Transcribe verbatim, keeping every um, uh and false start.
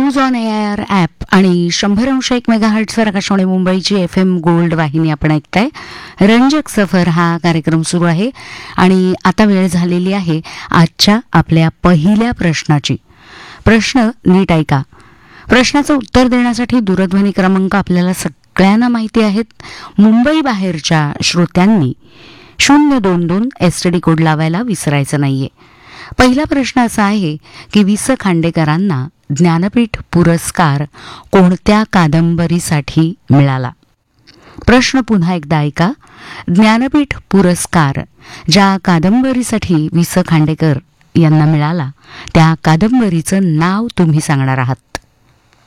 News on AR app आणि शंभर अंश एक मेगाहर्ट्झवर आकाशवाणी मुंबईची एफ एम गोल्ड वाहिनी आपण ऐकताय. रंजक सफर हा कार्यक्रम सुरू आहे आणि आता वेळ झालेली आहे आजच्या आपल्या पहिल्या प्रश्नाची. प्रश्न नीट ऐका. प्रश्नाचं उत्तर देण्यासाठी दूरध्वनी क्रमांक आपल्याला सगळ्यांना माहिती आहेत. मुंबई बाहेरच्या श्रोत्यांनी शून्य दोन दोन एस टी डी कोड लावायला विसरायचं नाहीये. पहिला प्रश्न असा आहे की वि स खांडेकरांना ज्ञानपीठ पुरस्कार कोणत्या कादंबरीसाठी मिळाला? प्रश्न पुन्हा एकदा ऐका. ज्ञानपीठ पुरस्कार ज्या कादंबरीसाठी वि स खांडेकर यांना मिळाला त्या कादंबरीचं नाव तुम्ही सांगणार आहात.